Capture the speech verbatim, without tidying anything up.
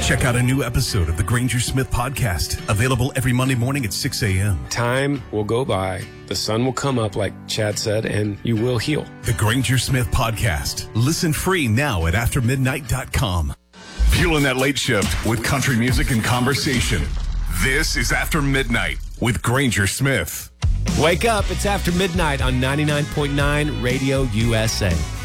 Check out a new episode of the Granger Smith Podcast, available every Monday morning at six a.m. Time will go by, the sun will come up, like Chad said, and you will heal. The Granger Smith Podcast. Listen free now at after midnight dot com. Fueling that late shift with country music and conversation. This is After Midnight with Granger Smith. Wake up, it's After Midnight on ninety-nine point nine Radio U S A.